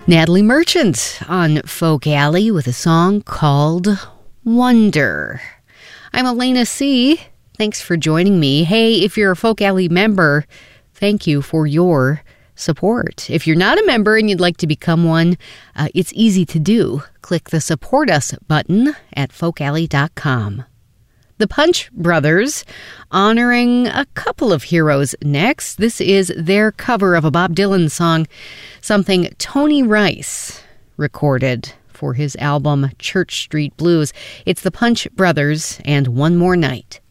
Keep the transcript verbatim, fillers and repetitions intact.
Natalie Merchant on Folk Alley with a song called Wonder. I'm Elena C. Thanks for joining me. Hey, if you're a Folk Alley member, thank you for your support. If you're not a member and you'd like to become one, uh, it's easy to do. Click the Support Us button at folk alley dot com. The Punch Brothers honoring a couple of heroes next. This is their cover of a Bob Dylan song, something Tony Rice recorded for his album Church Street Blues. It's the Punch Brothers and One More Night.